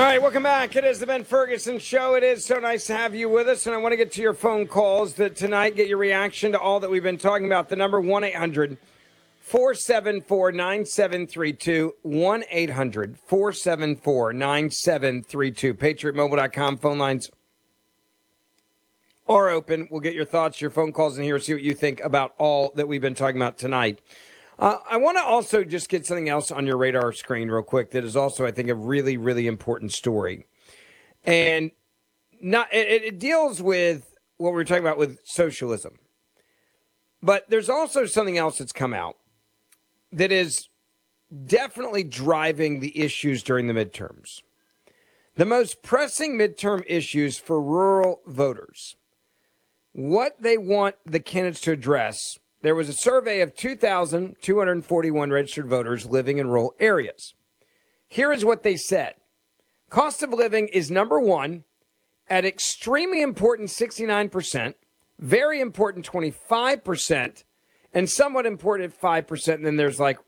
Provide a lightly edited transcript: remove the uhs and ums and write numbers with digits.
right, welcome back. It is the Ben Ferguson Show. It is so nice to have you with us, and I want to get to your phone calls tonight, get your reaction to all that we've been talking about. The number 1-800-474-9732, 1-800-474-9732. PatriotMobile.com phone lines are open. We'll get your thoughts, your phone calls in here, see what you think about all that we've been talking about tonight. I want to also just get something else on your radar screen real quick that is also, I think, a really, really important story. And it deals with what we were talking about with socialism. But there's also something else that's come out that is definitely driving the issues during the midterms. The most pressing midterm issues for rural voters. What they want the candidates to address. There was a survey of 2,241 registered voters living in rural areas. Here is what they said. Cost of living is number one at extremely important 69%, very important 25%, and somewhat important 5%. And then there's like